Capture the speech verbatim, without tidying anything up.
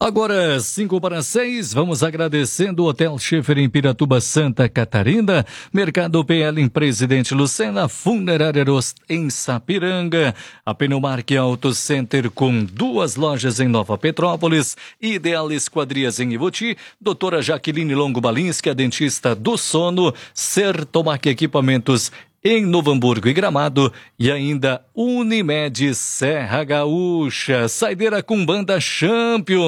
Agora, cinco para seis, vamos agradecendo o Hotel Schiffer em Piratuba, Santa Catarina, Mercado P L em Presidente Lucena, Funerária Rost em Sapiranga, a Pneumark Auto Center com duas lojas em Nova Petrópolis, Ideal Esquadrias em Ivoti, doutora Jaqueline Longo Balinski, a dentista do sono, Sertomac Equipamentos em Novo Hamburgo e Gramado, e ainda Unimed Serra Gaúcha, saideira com banda Champion.